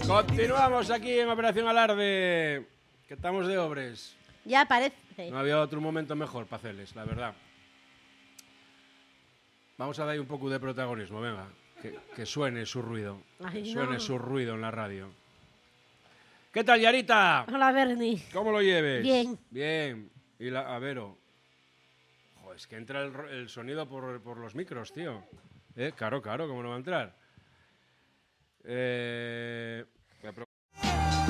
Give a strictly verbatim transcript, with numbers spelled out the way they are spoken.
Continuamos aquí en Operación Alarde, que estamos de obres. Ya parece. No había otro momento mejor para hacerles, la verdad. Vamos a darle un poco de protagonismo, venga. Que, que suene su ruido. Ay, que suene no. su ruido en la radio. ¿Qué tal, Yarita? Hola, Bernie. ¿Cómo lo lleves? Bien. Bien. Y la, a Vero. Joder, es que entra el, el sonido por, por los micros, tío. Eh, claro, claro, ¿cómo no va a entrar? Eh,